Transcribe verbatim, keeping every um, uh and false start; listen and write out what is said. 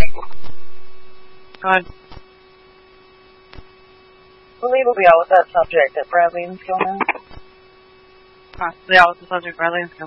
Go ahead. We'll leave it out with that subject that Bradley and Skillman. Possibly out with the subject Bradley and Skillman.